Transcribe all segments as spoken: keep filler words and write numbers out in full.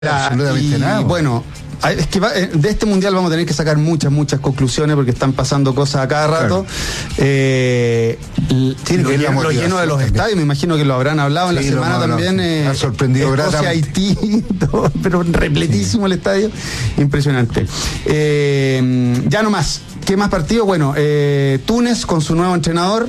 absolutamente y, nada. Bueno, es que va, de este mundial vamos a tener que sacar muchas, muchas conclusiones porque están pasando cosas a cada rato. Claro. Eh, Tiene lo, que lleno, lo lleno de los también. Estadios, me imagino que lo habrán hablado sí, en la semana no, también. No, eh, ha sorprendido Escocia, Haití, todo, pero repletísimo sí. El estadio. Impresionante. Eh, ya no más. ¿Qué más partido? Bueno, eh, Túnez con su nuevo entrenador,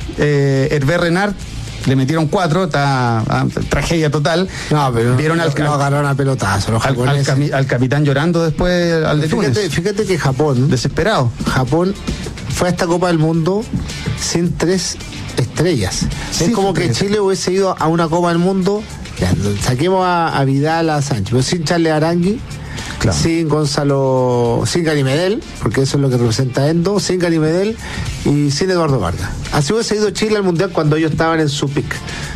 eh, Hervé Renard. Le metieron cuatro, está ah, tragedia total. No, pero vieron no, al, no agarraron a pelotazo los al, al, cami, al capitán llorando después al de fíjate, Túnez. Fíjate que Japón, desesperado. Japón fue a esta Copa del Mundo sin tres estrellas. Sí, es como que Chile hubiese ido a una Copa del Mundo, ya, saquemos a, a Vidal, a Sánchez, pero sin Charles Arangui. Claro. Sin Gonzalo, sin Gary Medel, porque eso es lo que representa Endo, sin Gary Medel y sin Eduardo Vargas. Así hubiese ido Chile al Mundial cuando ellos estaban en su pick.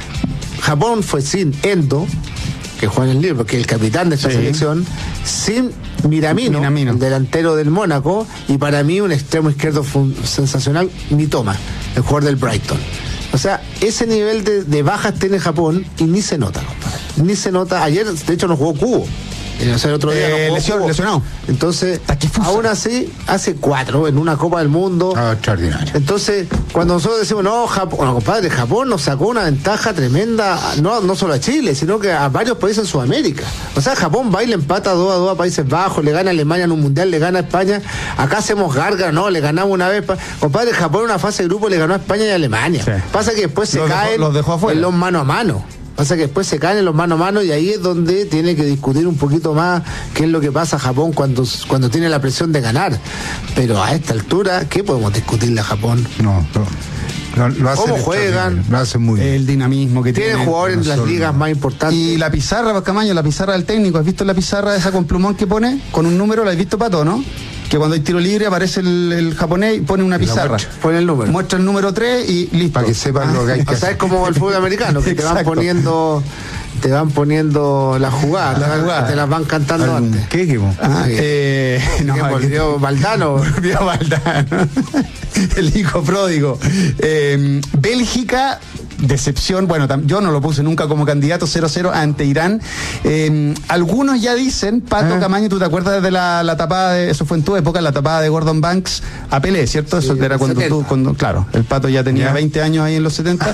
Japón fue sin Endo, que juega en el Lille, porque es el capitán de esta sí. selección, sin Miramino, Miramino, el delantero del Mónaco, y para mí un extremo izquierdo sensacional, Mitoma, el jugador del Brighton. O sea, ese nivel de, de bajas tiene Japón y ni se nota, compadre. Ni se nota. Ayer, de hecho, no jugó Cubo. O sea, el otro día eh, no lesión, lesionado. Entonces, aún así, hace cuatro en una Copa del Mundo. Ah, extraordinario. Entonces, cuando nosotros decimos, no, Japón, bueno, compadre, Japón nos sacó una ventaja tremenda, no, no solo a Chile, sino que a varios países en Sudamérica. O sea, Japón va y le empata dos a dos a Países Bajos, le gana a Alemania en un mundial, le gana a España. Acá hacemos garga, no, le ganamos una vez. Compadre, Japón en una fase de grupo le ganó a España y a Alemania. Sí. Pasa que después se los caen dejó, los dejó afuera. en los mano a mano. Pasa que después se caen en los mano a mano y ahí es donde tiene que discutir un poquito más qué es lo que pasa a Japón cuando, cuando tiene la presión de ganar. Pero a esta altura, ¿qué podemos discutirle a Japón? No, no. Lo, lo ¿Cómo juegan? Lo hacen muy bien. El dinamismo que tienen. Tienen jugadores en las ligas más importantes. Y la pizarra, Camaño, la pizarra del técnico. ¿Has visto la pizarra esa con plumón que pone? Con un número, ¿la has visto, Pato, no? Que cuando hay tiro libre aparece el, el japonés y pone una pizarra. Pone el número. Muestra el número tres y listo. Para que sepan ah, lo que hay que hacer. O sea, es como el fútbol americano, que te van poniendo... Te van poniendo las jugadas, la jugada. Te las van cantando ¿Algún, antes. ¿Qué equipo? Ah, eh, no, volvió Valdano. Volvió Valdano. El hijo pródigo. Eh, Bélgica, decepción. Bueno, yo no lo puse nunca como candidato, cero cero ante Irán. Eh, algunos ya dicen, Pato ah. Camaño, ¿tú te acuerdas de la, la tapada de, eso fue en tu época, la tapada de Gordon Banks a Pelé, ¿cierto? Eso sí, era cuando setenta. Tú, cuando, claro, el Pato ya tenía ¿Ya? veinte años ahí en los setenta.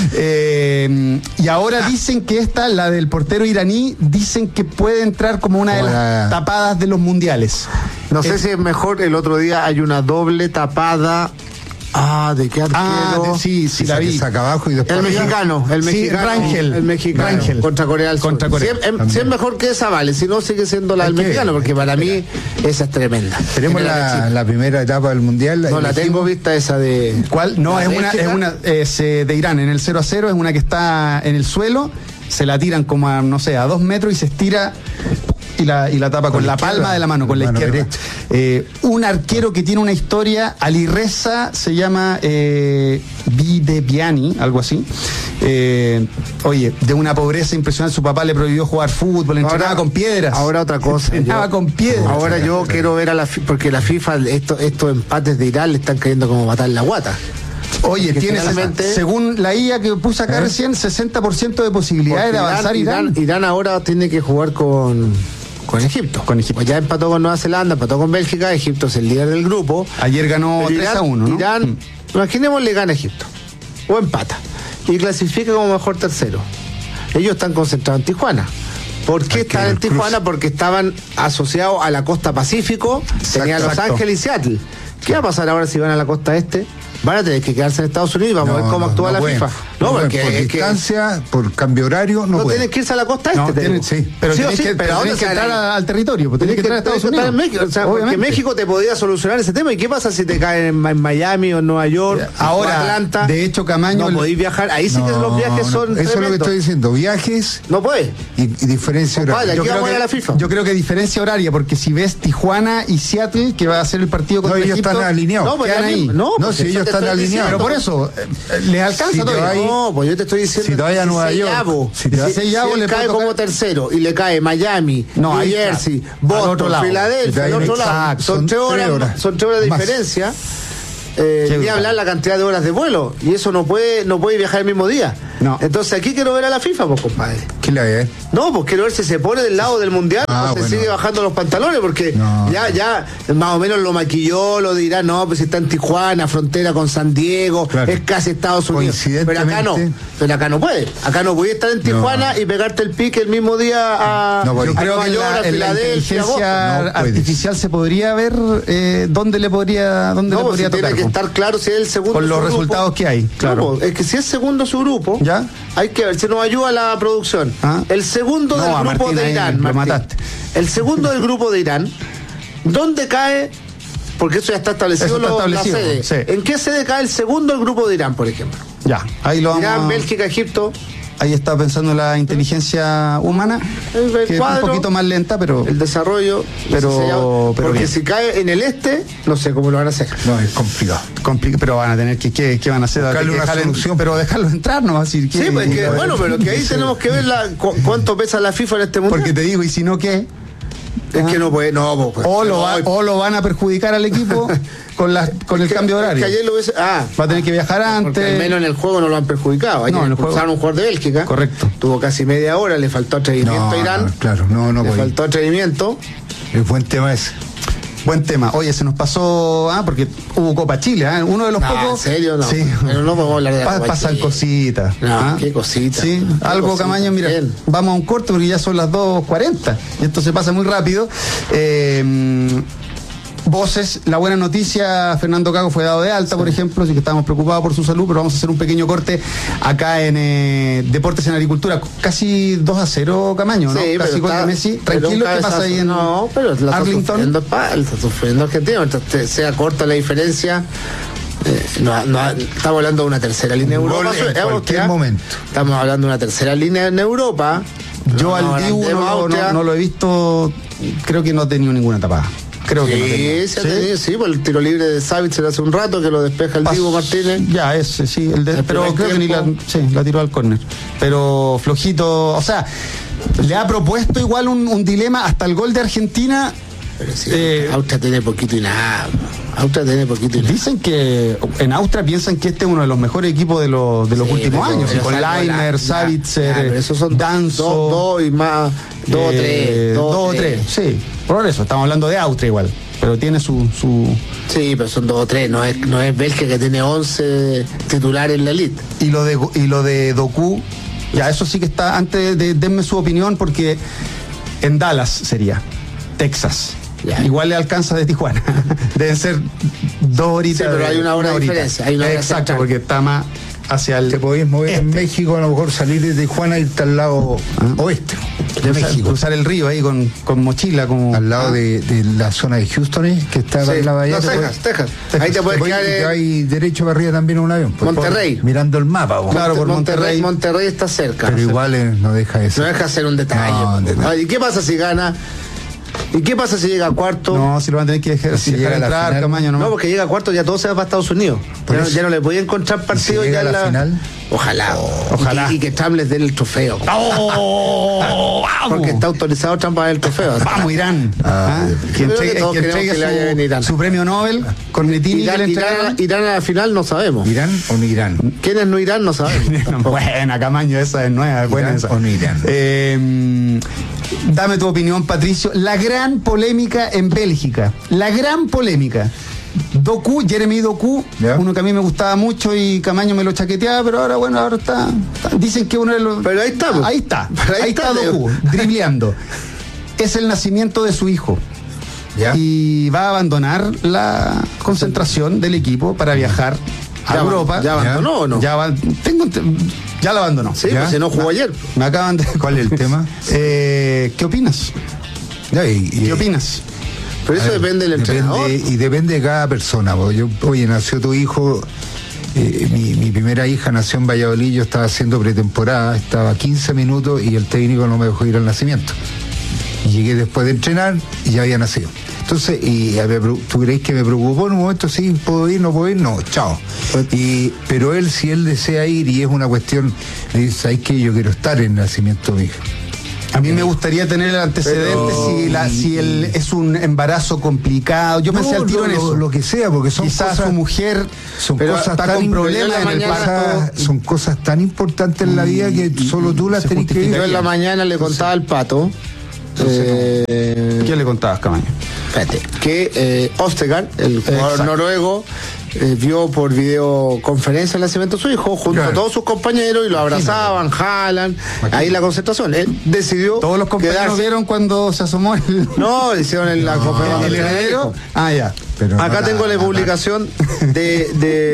eh, y ahora dicen que esta, la del portero iraní, dicen que puede entrar como una de las tapadas de los mundiales. No sé eh, si es mejor, el otro día hay una doble tapada. Ah, ¿de qué arquero? Ah, de, sí, sí, la vi. Saca abajo y después el mexicano, el mexicano. Sí, Rangel. El mexicano. Rangel. Contra Corea del Sur. Contra Corea. Si es, si es mejor que esa, vale. Si no, sigue siendo la del mexicano, porque para mí esa es tremenda. Tenemos la, la primera etapa del mundial. No, la tengo vista esa de. ¿Cuál? No, es una, es una es, eh, de Irán, en el cero a cero, es una que está en el suelo, se la tiran como a, no sé, a dos metros y se estira. Y la, y la tapa con, con la, la palma de la mano, con la mano izquierda. Eh, un arquero que tiene una historia, Ali Reza, se llama eh, Videbiani, algo así. Eh, oye, de una pobreza impresionante, su papá le prohibió jugar fútbol, entrenaba ahora, con piedras. Ahora otra cosa. Entrenaba yo, con piedras. Ahora yo quiero ver a la FIFA, porque la FIFA, estos, estos empates de Irán le están cayendo como matar la guata. Oye, tiene finalmente, según la I A que puse acá ¿eh? recién, sesenta por ciento de posibilidades de avanzar Irán, Irán. Irán ahora tiene que jugar con... Con Egipto. Con Egipto. Pues ya empató con Nueva Zelanda, empató con Bélgica, Egipto es el líder del grupo. Ayer ganó tres a uno, ¿no? Irán, mm. imaginemos, le gana a Egipto. O empata. Y clasifica como mejor tercero. Ellos están concentrados en Tijuana. ¿Por qué están en Tijuana? Porque estaban asociados a la costa Pacífico, tenían Los Ángeles y Seattle. ¿Qué va a pasar ahora si van a la costa este? Van a tener que quedarse en Estados Unidos y vamos no, a ver cómo no, actúa no la pueden, FIFA. No, no porque por es distancia, que, por cambio horario, no, no tienen que irse a la costa este. No, tienen, sí, pero sí, tienen sí, que, pero tienen que entrar a, al territorio, pues tienen que entrar a Estados Unidos. En México, o sea, porque México te podía solucionar ese tema. ¿Y qué pasa si te caen en, en Miami o en Nueva York ahora, o Atlanta? De hecho, Camaño, no podéis viajar. Ahí sí no, que los viajes son. No, eso es lo que estoy diciendo. Viajes. No puede. Y, y diferencia horaria. Yo, creo que, a la FIFA. yo creo que diferencia horaria, porque si ves Tijuana y Seattle, que va a ser el partido contra no, ellos Egipto, están alineados. No, pues ahí. No, no si ellos están alineados. Pero por eso. ¿Les alcanza si todavía? Hay, no, pues yo te estoy diciendo. Si te vayas a Nueva York. Yabo, si te si, si, Yabo si le cae como tercero y le cae Miami, no, New Jersey, Boston, Filadelfia, al otro lado. Son tres horas, son tres horas de diferencia. Eh, y hablar la cantidad de horas de vuelo. Y eso no puede, no puede viajar el mismo día. No. Entonces aquí quiero ver a la FIFA, pues, compadre. ¿Qué le va a ver? No, pues quiero ver si se pone del lado del mundial Ah, o se bueno. sigue bajando los pantalones, porque No. ya, ya más o menos lo maquilló, lo dirá, no, pues está en Tijuana, frontera con San Diego, Claro. es casi Estados Unidos. Pero acá no, Coincidentemente- pero acá no puede. Acá no puede estar en Tijuana No. y pegarte el pique el mismo día a, No, a porque- Yo creo Nueva que en York, la, a en la Filadelfia, a Boston. inteligencia No puedes. artificial se podría ver eh, dónde le podría, dónde No, le pues podría si tiene tocar. que po. estar claro si es el segundo. Con de los su grupo. resultados que hay, claro. No, pues, es que si es segundo su grupo, ¿Ya? hay que ver si nos ayuda la producción. Ah. El segundo No, del a grupo Martín de ahí Irán. lo Martín. mataste. El segundo del grupo de Irán, ¿dónde cae? Porque eso ya está establecido, Eso está lo- la establecido, sede. sí. ¿En qué sede cae el segundo del grupo de Irán, por ejemplo? Ya, ahí lo vamos. Irán, a- Bélgica, Egipto. Ahí está pensando la inteligencia humana, El que es un cuadro, poquito más lenta, pero El desarrollo. Pero- ese sellado. pero porque bien. si cae en el este, no sé cómo lo van a hacer. No, es complicado. compli- pero van a tener que, ¿qué, qué van a hacer? Buscarle Que una dejarle- solución. pero dejarlo entrar, ¿no? Así que, Sí, pues que, bueno, pero que ahí tenemos que ver la, cu- cuánto pesa la FIFA en este mundial. Porque te digo, y si no, ¿qué? es que no puede, no, pues. O lo, va- no, o lo van a perjudicar al equipo con, la, con el que- cambio de horario. que ayer lo hubiese- ah, Va a tener que viajar porque al antes. menos en el juego no lo han perjudicado. Ayer No, en el expulsaron juego- a un jugador de Bélgica. Correcto. Tuvo casi media hora, le faltó atrevimiento No, a Irán. no, claro, no, no le puede. faltó atrevimiento. Es buen tema ese. Buen tema. Oye, se nos pasó, ah, porque hubo Copa Chile, ¿ah? Uno de los No, pocos. ¿en serio? No. Sí. Pero no podemos hablar de la Pa- Copa pasan Chile. cositas. No, ¿ah? qué cositas. Sí, Qué algo, cositas. Camaño, mira, Bien. vamos a un corte porque ya son las dos cuarenta y esto se pasa muy rápido. Eh, Voces, la buena noticia, Fernando Gago fue dado de alta, por ejemplo, así que estábamos preocupados por su salud, pero vamos a hacer un pequeño corte acá en eh, Deportes en Agricultura. Casi dos a cero, Camaño, ¿no? Sí, Casi pero gol está- de Messi. pero Tranquilo, un ¿qué pasa ahí en No, pero la está Arlington? sufriendo, pa- está sufriendo Argentina. Mientras te- sea corta la diferencia. eh, no, no, estamos hablando de una tercera línea en Un Europa. gol en es cualquier Austria. momento. Estamos hablando de una tercera línea en Europa. Yo No, al Dibu hablemos no, Austria. no- no lo he visto, creo que no ha tenido ninguna tapada. Creo que no ha tenido. Sí, se ha tenido, sí, por el tiro libre de Savitzer hace un rato que lo despeja el Pas- Dibu Martínez. Ya, ese, sí, el de- El pero primer creo que ni la, tiempo. sí, la tiró al córner. Pero flojito, o sea, le ha propuesto igual un, un dilema hasta el gol de Argentina. Pero sí, Eh, Austria tiene poquito y nada. Austria tiene poquito y nada. Dicen que en Austria piensan que este es uno de los mejores equipos de los, de los Sí, últimos pero- años, pero con salvo la- Leimer, ya, Savitzer, ya, pero esos son Danzo. dos, dos y más, dos o eh, tres. dos o tres, sí. Por eso, estamos hablando de Austria igual, pero tiene su... su Sí, pero son dos o tres, no es, no es Bélgica que tiene once titulares en la elite. y lo de y lo de Doku, ya eso sí que está, antes de denme su opinión, porque en Dallas sería, Texas. Ya. Igual le alcanza de Tijuana. Deben ser dos horitas. Sí, pero de- hay una hora de horita. diferencia, hay una hora Exacto, central. porque está más hacia el Te podéis mover en este. México, a lo mejor salir de Tijuana y irte al lado oeste de cruzar, México. cruzar el río ahí con, con mochila como Al lado ah, de, de la zona de Houston, ¿eh? Que está Sí, en la bahía. no, te Texas, puedes- Texas. Texas. Ahí te puedes te puedes- quedar te en hay derecho para arriba también un avión. pues, Monterrey. por- mirando el mapa. vos. Claro, por Monterrey. Monterrey. Monterrey está cerca. Pero igual eh, no deja eso. No deja de ser un detalle. No, un detalle. Ay, ¿y qué pasa si gana? ¿Y qué pasa si llega a cuarto? No, si lo van a tener que dejar, Si dejar llega a la entrar, final. Camaño, No, nomás. porque llega a cuarto ya todo se va para Estados Unidos. Por Ya no, eso. ya no le podía encontrar partido llega ya en a la final? Ojalá. Ojalá. Y, que- y que Trump les dé el trofeo. ¡Oh! ¡Vamos! Porque está autorizado Trump para dar el trofeo. Vamos, Irán. Ah, ¿Ah? yo Que creo entregue, que todos que queremos entregue que le vaya bien a Irán. su, su premio Nobel, Cornetini, que Irán, le Irán, entregaron. Irán a la final no sabemos. ¿Irán o no Irán? ¿Quiénes no irán? No sabemos. Tampoco. Buena, Camaño, esa es nueva, es buena ¿Irán esa. o no Irán? Eh, dame tu opinión, Patricio. La gran polémica en Bélgica. La gran polémica. Doku, Jeremy Doku, Ya. uno que a mí me gustaba mucho y Camaño me lo chaqueteaba, pero ahora, bueno, ahora está. está- dicen que uno de los. Pero ahí está, pues. Ahí está. Pero ahí ahí está, está Doku, Leo. dribleando. Es el nacimiento de su hijo. ¿Ya? Y va a abandonar la concentración del equipo para viajar a Ya, Europa. ¿Ya abandonó o no? Ya, va- tengo, ya la abandonó. Sí, ¿Ya? pues si no jugó ayer. Me acaban de. ¿Cuál es el tema? Eh, ¿Qué opinas? Ya, y- y- ¿Qué opinas? Pero eso A ver, depende del entrenador. depende- y depende de cada persona. po. Yo, oye, nació tu hijo, eh, mi, mi primera hija nació en Valladolid, yo estaba haciendo pretemporada, estaba quince minutos y el técnico no me dejó ir al nacimiento. Y llegué después de entrenar y ya había nacido. Entonces, y a ver, ¿tú creéis que me preocupó en un momento? Sí, ¿puedo ir? ¿No puedo ir? No, chao. Y, pero él, si él desea ir y es una cuestión, le dice, ¿sabes qué? Yo quiero estar en el nacimiento de mi hija. A mí me gustaría tener el antecedente pero, si, la, si el, es un embarazo complicado. Yo no, pensé al tiro lo, en eso. Lo que sea, porque son quizás cosas, su mujer son pero cosas está tan con problemas en el parto. Son cosas tan importantes en la vida que solo tú las tenés que vivir. Yo en la mañana le contaba al Pato. Eh, ¿Qué le contabas, Camaño? Espérate, que eh, Ostergaard, el jugador Exacto. noruego, eh, vio por videoconferencia el nacimiento de su hijo junto claro. a todos sus compañeros y lo abrazaban, jalan, Imagínate. ahí la concentración. Él decidió. Todos los compañeros quedarse. vieron cuando se asomó el. No, hicieron en la no, conferencia. ¿El heredero? Ah, ya. Pero Acá no, tengo la, la publicación la, de,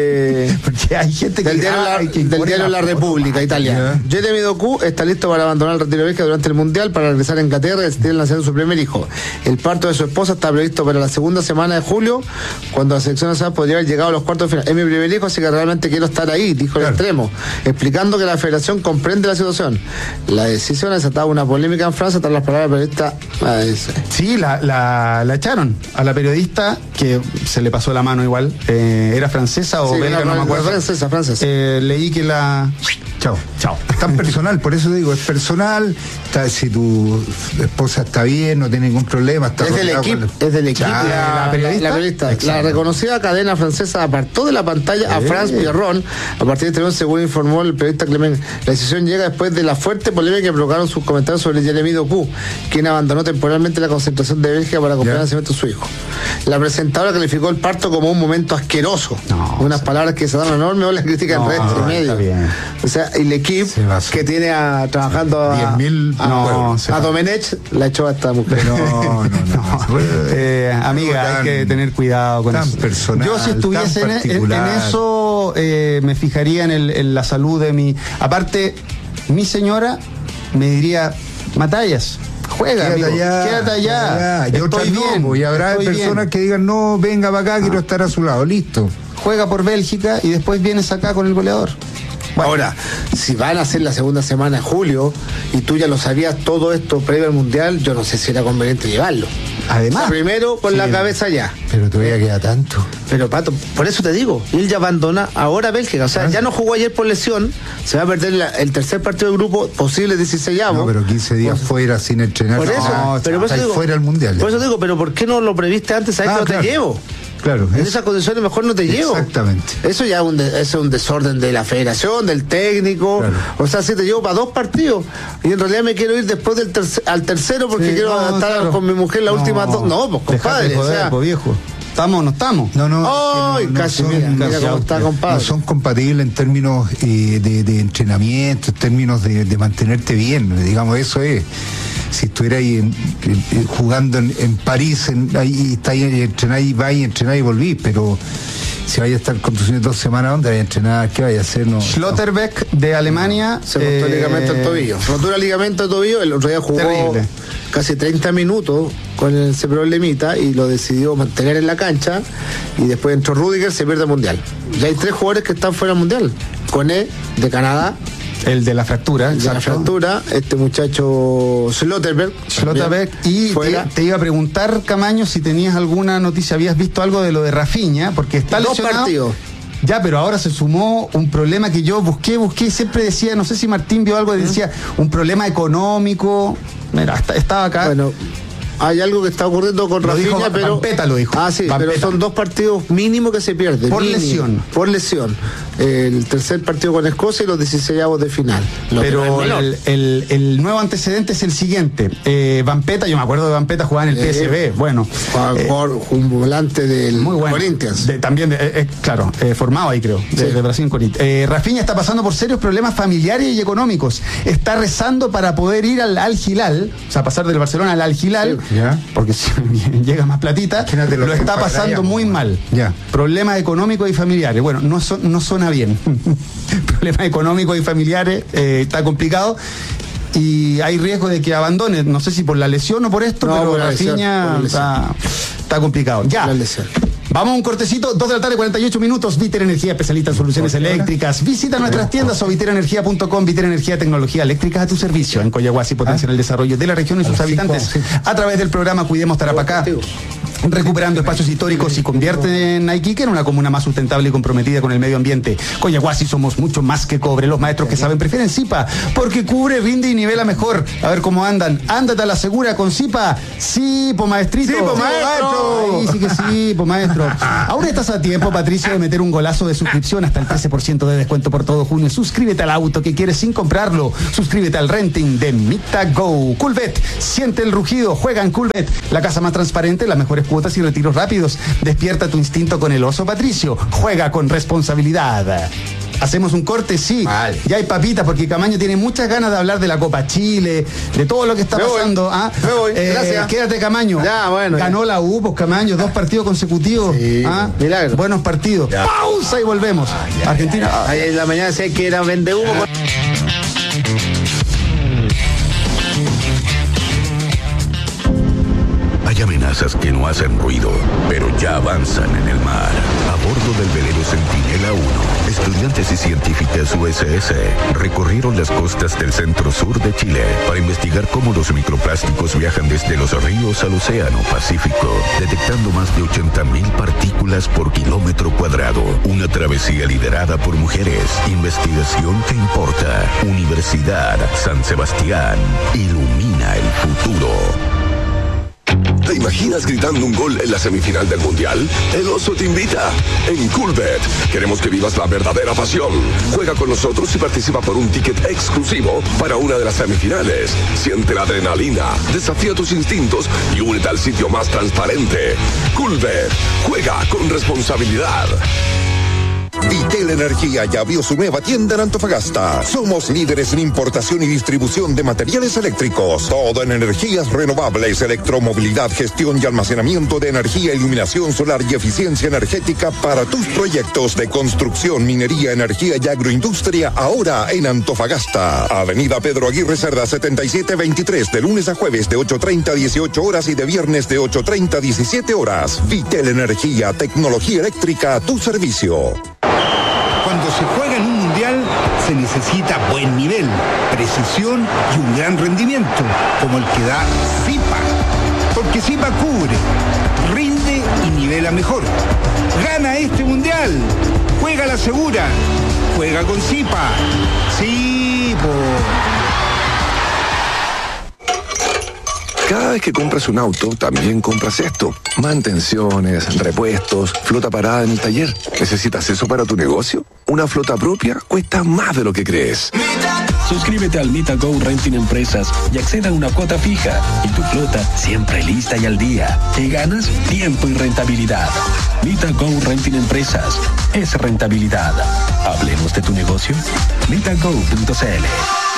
de porque hay gente que del diario, la, que del diario La, la República italiana. Jeremy Doku está listo para abandonar el retiro belga durante el Mundial para regresar a Inglaterra y asistir al nacimiento de su primer hijo. El parto de su esposa está previsto para la segunda semana de julio, cuando la selección nacional podría haber llegado a los cuartos de final. Es mi primer hijo, así que realmente quiero estar ahí, dijo claro. el extremo, explicando que la federación comprende la situación. La decisión ha desatado una polémica en Francia tras las palabras del periodista. Sí, la, la, la echaron a la periodista que se le pasó la mano igual. Eh, ¿Era francesa o sí, belga? No me acuerdo. Francesa, francesa. Eh, leí que la... Chao. Chao. Es tan personal, por eso digo, es personal. Está, si tu esposa está bien, no tiene ningún problema. Está es, del equipo, la... es del equipo. La, la periodista. La, periodista. La reconocida cadena francesa apartó de la pantalla eh. a France Pierron a partir de este momento, según informó el periodista Clement. La decisión llega después de la fuerte polémica que provocaron sus comentarios sobre Jeremy Doku, quien abandonó temporalmente la concentración de Bélgica para acompañar el nacimiento de su hijo. La presentadora calificó el parto como un momento asqueroso. No, unas o sea, palabras que se dan enorme o las critican no, en redes y medios. O sea, y el equipo que tiene a, trabajando a, diez mil a, no, a, a Domenech la echó a esta mujer. No, no, no. no, no. Eh, amiga, tan, hay que tener cuidado con tan eso. Personal, yo si estuviese en, en, en eso eh, me fijaría en, el, en la salud de mi... Aparte, mi señora me diría, Matallas, juega, quédate amigo, allá, quédate allá. allá. Y otras no, y habrá personas bien. que digan, no, venga para acá, ah. quiero estar a su lado, listo. Juega por Bélgica y después vienes acá con el goleador. Bueno. Ahora, si van a hacer la segunda semana de julio y tú ya lo sabías todo esto previo al Mundial, yo no sé si era conveniente llevarlo. Además. O sea, primero con sí, la cabeza ya. Pero todavía queda tanto. Pero Pato, por eso te digo, él ya abandona ahora Bélgica. O sea, ¿Ah? ya no jugó ayer por lesión, se va a perder la, el tercer partido del grupo, posible dieciséisavo. No, pero quince días pues, fuera sin entrenar. Por eso, no, pero por eso digo, fuera el Mundial. Por eso digo, pero ¿por qué no lo previste antes? ¿Sabes ah, que no claro. te llevo? Claro, en es, esas condiciones mejor no te llevo. Exactamente. Eso ya es un, de, es un desorden de la federación, del técnico. Claro. O sea, si te llevo para dos partidos y en realidad me quiero ir después del tercer, al tercero porque sí, quiero no, estar claro. con mi mujer las no, últimas dos. No, pues compadre. Joder, o sea, pues, viejo. ¿Estamos o no estamos? No, no. Oh, no, no casi, son, mira, mira cómo está, compadre. No son compatibles en términos eh, de, de entrenamiento, en términos de, de mantenerte bien. Digamos, eso es. Si estuviera ahí en, en, jugando en, en París, en, ahí está ahí, entrenáis, vais, entrenáis y volví, pero si vaya a estar conduciendo dos semanas, ¿dónde vaya a entrenar? ¿Qué vaya a hacer? No, Schlotterbeck no. de Alemania. Se cortó eh, el ligamento del tobillo. Rotura el ligamento del tobillo, el otro día jugó terrible. casi treinta minutos con ese problemita y lo decidió mantener en la cancha y después entró Rudiger, se pierde el Mundial. Ya hay tres jugadores que están fuera del Mundial. Coné, de Canadá. El de la fractura. El de la fractura, este muchacho Schlotterbeck. Schlotterbeck. Y te, te iba a preguntar, Camaño, si tenías alguna noticia, habías visto algo de lo de Rafinha, porque está Dos lesionado. partidos. Ya, pero ahora se sumó un problema que yo busqué, busqué y siempre decía, no sé si Martín vio algo, decía, un problema económico. Mira, estaba acá. Bueno. Hay algo que está ocurriendo con lo Rafinha, dijo, pero... Vampeta lo dijo. Ah, sí, Vampeta. pero son dos partidos mínimos que se pierden. Por mínimo, lesión. Por lesión. El tercer partido con Escocia y los dieciséisavos de final. Pero el, el, el nuevo antecedente es el siguiente. Eh, Vampeta, yo me acuerdo de Vampeta jugaba en el eh, P S V. Bueno. Eh, un volante del muy bueno. Corinthians. De, también, de, eh, claro, eh, formado ahí creo, de, sí. de Brasil en Corinthians. Eh, Rafinha está pasando por serios problemas familiares y económicos. Está rezando para poder ir al Al Hilal, o sea, pasar del Barcelona al Al Hilal, sí. ¿Ya? Porque si llega más platita, lo, lo está pasando muy mal. Ya. Problemas económicos y familiares. Bueno, no, son, no suena bien. Problemas económicos y familiares, eh, está complicado. Y hay riesgo de que abandone, no sé si por la lesión o por esto, no, pero Rafinha está, está complicado. Ya. Vamos a un cortecito, dos de la tarde, cuarenta y ocho minutos. Viter Energía, especialista en soluciones eléctricas. Visita nuestras tiendas o viter energía punto com. Viter Energía, tecnología eléctrica a tu servicio. En Coyahuasi potencian el desarrollo de la región y sus habitantes a través del programa Cuidemos Tarapacá. recuperando espacios históricos y convierten a Iquique en una comuna más sustentable y comprometida con el medio ambiente. Coyahuasi somos mucho más que cobre. Los maestros que saben prefieren Zipa, porque cubre, rinde y nivela mejor. A ver cómo andan. Ándate a la segura con Zipa. Sí, po maestrito. Sí, po maestro. Ahí sí que sí, po maestro. Aún estás a tiempo, Patricio, de meter un golazo de suscripción hasta el trece por ciento de descuento por todo junio. Suscríbete al auto que quieres sin comprarlo. Suscríbete al renting de MitaGo. Coolbet, siente el rugido, juega en Coolbet, la casa más transparente, las mejores cuotas y retiros rápidos. Despierta tu instinto con el oso, Patricio. Juega con responsabilidad. Hacemos un corte, sí. Vale. Ya hay papitas, porque Camaño tiene muchas ganas de hablar de la Copa Chile, de todo lo que está Me pasando. Voy. ¿Ah? Me voy. Eh, Gracias. Quédate, Camaño. Ya, bueno. Ganó la U, pues Camaño, dos partidos consecutivos. Sí, ¿Ah? milagro. Buenos partidos. Ya. Pausa y volvemos. Ah, ya, Argentina. Ya, ya. Ahí en la mañana decía que era vende humo. Con... Hay amenazas que no hacen ruido, pero ya avanzan en el mar. A bordo del velero Centinela uno, estudiantes y científicas U S S recorrieron las costas del centro-sur de Chile para investigar cómo los microplásticos viajan desde los ríos al océano Pacífico, detectando más de ochenta mil partículas por kilómetro cuadrado. Una travesía liderada por mujeres. Investigación que importa. Universidad San Sebastián. Ilumina el futuro. ¿Te imaginas gritando un gol en la semifinal del Mundial? El Oso te invita. En Coolbet queremos que vivas la verdadera pasión. Juega con nosotros y participa por un ticket exclusivo para una de las semifinales. Siente la adrenalina, desafía tus instintos y únete al sitio más transparente. Coolbet. Juega con responsabilidad. Vitel Energía ya abrió su nueva tienda en Antofagasta. Somos líderes en importación y distribución de materiales eléctricos. Todo en energías renovables, electromovilidad, gestión y almacenamiento de energía, iluminación solar y eficiencia energética para tus proyectos de construcción, minería, energía y agroindustria, ahora en Antofagasta. Avenida Pedro Aguirre Cerda setenta y siete veintitrés, de lunes a jueves de ocho treinta a dieciocho horas y de viernes de ocho treinta a diecisiete horas. Vitel Energía, tecnología eléctrica a tu servicio. Cuando se juega en un mundial, se necesita buen nivel, precisión y un gran rendimiento, como el que da Zipa. Porque Zipa cubre, rinde y nivela mejor. Gana este mundial. Juega la segura. Juega con Zipa. Sí, po. Cada vez que compras un auto, también compras esto. Mantenciones, repuestos, flota parada en el taller. ¿Necesitas eso para tu negocio? Una flota propia cuesta más de lo que crees. Suscríbete al MitaGo Renting Empresas y acceda a una cuota fija. Y tu flota siempre lista y al día. Y ganas tiempo y rentabilidad. MitaGo Renting Empresas. Es rentabilidad. Hablemos de tu negocio. mitago punto c l.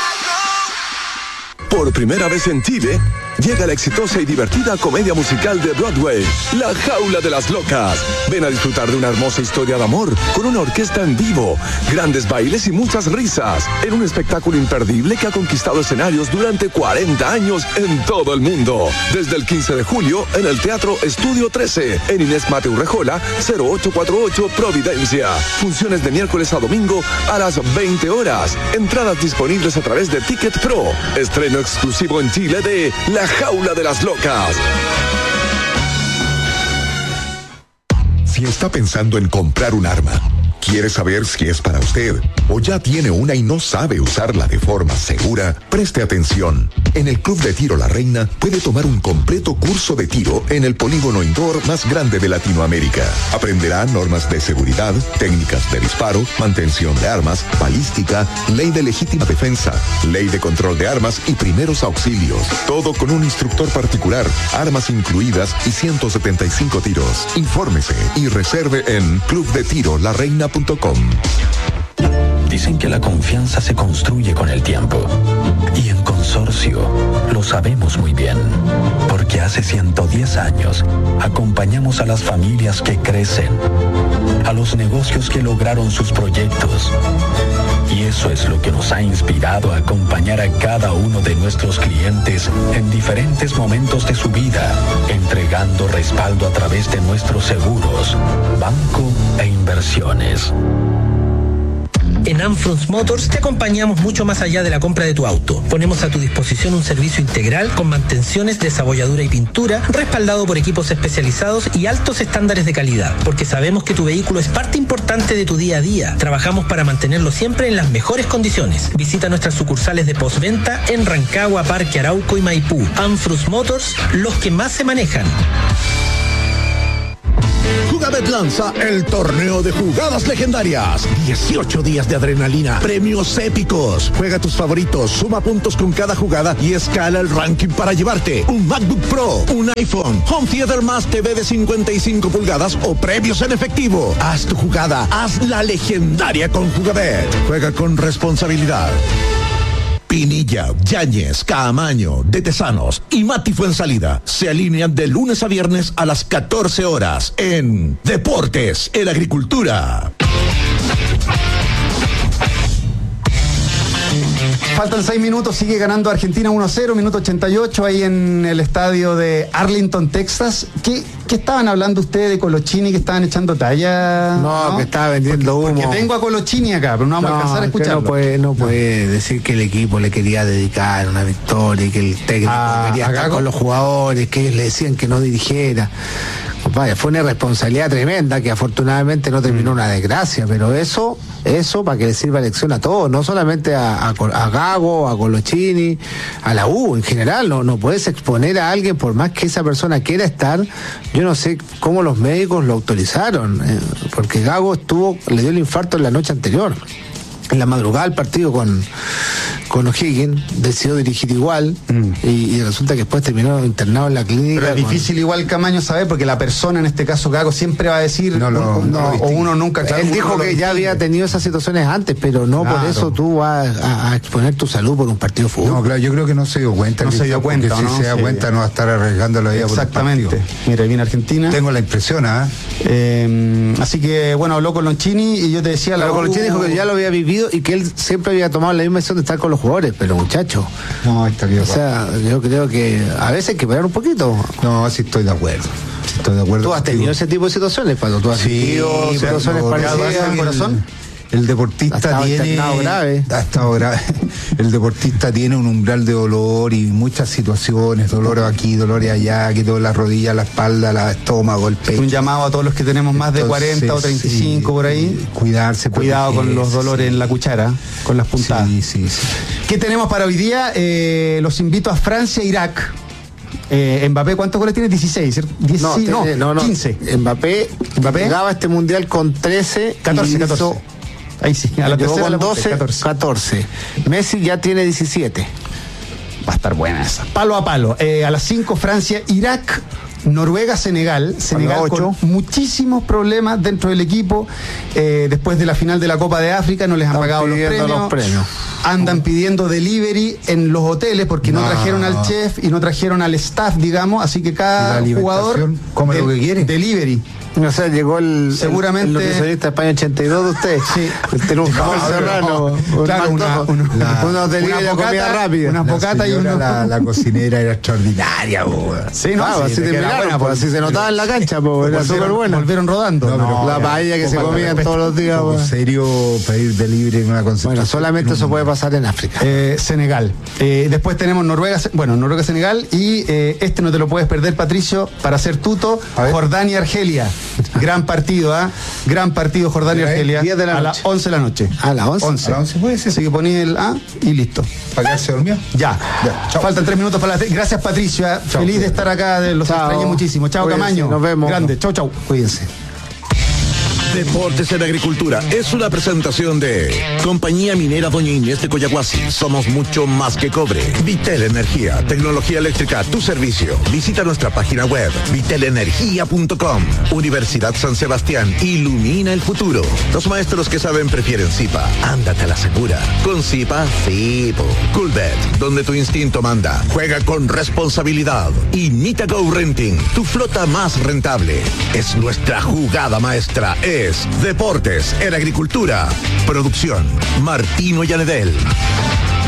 Por primera vez en Chile, llega la exitosa y divertida comedia musical de Broadway, La Jaula de las Locas. Ven a disfrutar de una hermosa historia de amor con una orquesta en vivo, grandes bailes y muchas risas, en un espectáculo imperdible que ha conquistado escenarios durante cuarenta años en todo el mundo. Desde el quince de julio en el Teatro Estudio trece, en Inés Mateu Rejola, cero ocho cuatro ocho Providencia. Funciones de miércoles a domingo a las veinte horas. Entradas disponibles a través de Ticket Pro. Estreno exclusivo en Chile de La Jaula de las Locas. Si está pensando en comprar un arma, quiere saber si es para usted o ya tiene una y no sabe usarla de forma segura, preste atención. En el Club de Tiro La Reina puede tomar un completo curso de tiro en el polígono indoor más grande de Latinoamérica. Aprenderá normas de seguridad, técnicas de disparo, mantención de armas, balística, ley de legítima defensa, ley de control de armas y primeros auxilios. Todo con un instructor particular, armas incluidas y ciento setenta y cinco tiros. Infórmese y reserve en club de tiro la reina punto com. Dicen que la confianza se construye con el tiempo. Y en Consorcio lo sabemos muy bien. Porque hace ciento diez años acompañamos a las familias que crecen, a los negocios que lograron sus proyectos. Y eso es lo que nos ha inspirado a acompañar a cada uno de nuestros clientes en diferentes momentos de su vida, entregando respaldo a través de nuestros seguros, banco e inversiones. En Anfrunz Motors te acompañamos mucho más allá de la compra de tu auto. Ponemos a tu disposición un servicio integral con mantenciones, desabolladura y pintura, respaldado por equipos especializados y altos estándares de calidad, porque sabemos que tu vehículo es parte importante de tu día a día. Trabajamos para mantenerlo siempre en las mejores condiciones. Visita nuestras sucursales de postventa en Rancagua, Parque Arauco y Maipú. Anfrunz Motors, los que más se manejan. Jugabet lanza el torneo de jugadas legendarias. dieciocho días de adrenalina, premios épicos. Juega tus favoritos, suma puntos con cada jugada y escala el ranking para llevarte un MacBook Pro, un iPhone, Home Theater más T V de cincuenta y cinco pulgadas o premios en efectivo. Haz tu jugada, haz la legendaria con Jugabet. Juega con responsabilidad. Pinilla, Yáñez, Caamaño, De Tesanos y Mati Fuensalida se alinean de lunes a viernes a las catorce horas en Deportes en Agricultura. Faltan seis minutos, sigue ganando Argentina uno a cero, minuto ochenta y ocho, ahí en el estadio de Arlington, Texas. ¿Qué, qué estaban hablando ustedes de Colochini, que estaban echando talla? No, ¿no? Que estaba vendiendo porque, humo. Porque tengo a Colochini acá, pero no vamos no, a alcanzar a escucharlo. No puede, no puede decir que el equipo le quería dedicar una victoria y que el técnico ah, quería estar con los jugadores, que ellos le decían que no dirigiera. Vaya, fue una irresponsabilidad tremenda que afortunadamente no terminó una desgracia, pero eso, eso para que le sirva lección a todos, no solamente a, a, a Gago, a Colochini, a la U en general. No, no puedes exponer a alguien por más que esa persona quiera estar. Yo no sé cómo los médicos lo autorizaron, eh, porque Gago estuvo, le dio el infarto en la noche anterior. En la madrugada del partido con, con O'Higgins, decidió dirigir igual mm. y, y resulta que después terminó internado en la clínica. Pero es con... difícil igual, Camaño, saber, porque la persona, en este caso Gago, siempre va a decir no, lo, no, no, o uno nunca... Claro, él uno dijo no que ya había tenido esas situaciones antes, pero no claro. por eso tú vas a, a exponer tu salud por un partido de fútbol. No, claro, yo creo que no se dio cuenta. No se dio cuenta, Si ¿no? se da sí, cuenta no va a estar arriesgando la vida. Exactamente. Mira, viene Argentina. Tengo la impresión, ¿ah? ¿eh? Eh, así que, bueno, habló con Lonchini y yo te decía... Pero la Colochini dijo que ya lo había vivido y que él siempre había tomado la misma decisión de estar con los jugadores, pero muchacho. No, está bien. O sea, yo creo que a veces hay que parar un poquito. No, sí estoy de acuerdo. Sí estoy de acuerdo. ¿Tú has tenido ese tipo de situaciones, Pato? ¿Tú has sí, tenido situaciones parecidas al corazón? El deportista tiene grave. Ha estado grave. El deportista tiene un umbral de dolor y muchas situaciones, dolores aquí, dolores allá, que todo la rodilla, la espalda, el estómago, el pecho. Un llamado a todos los que tenemos más de Entonces, cuarenta o treinta y cinco sí, por ahí. Cuidarse, cuidado con los dolores sí, en la cuchara, con las puntadas. Sí, sí, sí. ¿Qué tenemos para hoy día? Eh, los invito a Francia, Irak. Eh, Mbappé, ¿cuántos goles tiene? dieciséis. diez, no, sí, tiene, no, no, quince. Mbappé, Mbappé llegaba a este mundial con trece, catorce, catorce. Ahí sí, a la llegó tercera con doce, catorce. catorce. Messi ya tiene diecisiete. Va a estar buena esa. Palo a palo. Eh, a las cinco, Francia, Irak, Noruega, Senegal. Senegal con muchísimos problemas dentro del equipo. Eh, después de la final de la Copa de África no les han Están pagado los premios. los premios. Andan pidiendo delivery en los hoteles porque no, no trajeron al chef y no trajeron al staff, digamos. Así que cada jugador come lo que quiere. Delivery. O sea, llegó el, seguramente el, el nutricionista España ochenta y dos de usted. Sí. Tiene un jamón serrano. Claro, una, una, la, unos delivery de comida rápida. Unas bocatas y una... La, la cocinera era extraordinaria, bo. Sí, no, claro, sí, así terminaron, buena, pues, así se notaba en la cancha, pues, era súper buena. Volvieron rodando. No, no, la paella que se comían todos los días. En serio, pedir delivery en una concentración. Bueno, solamente eso puede pasar en África. Eh, Senegal. Eh, después tenemos Noruega, bueno, Noruega, Senegal y eh, este no te lo puedes perder, Patricio, para ser tuto, Jordania, Argelia. Gran partido. Partido, ¿eh? Gran partido Jordania Argelia a las once de la noche. ¿A las once? once. A las once puede ser. Así que poní el A y listo. ¿Para qué se durmió? Ya. ya. Faltan tres minutos para las... Gracias, Patricio. ¿eh? Chau, Feliz de estar acá. Los chau. extrañé muchísimo. Chao, Camaño. Nos vemos. Grande. Chau, chau. Cuídense. Deportes en Agricultura es una presentación de Compañía Minera Doña Inés de Coyahuasi. Somos mucho más que cobre. Vitel Energía, tecnología eléctrica a tu servicio. Visita nuestra página web vitel energía punto com. Universidad San Sebastián, ilumina el futuro. Los maestros que saben prefieren Zipa. Ándate a la segura. Con Zipa, sí. Coolbet, donde tu instinto manda. Juega con responsabilidad. Y Nita Go Renting, tu flota más rentable. Es nuestra jugada maestra. Es Deportes en Agricultura. Producción Martino Yanedel.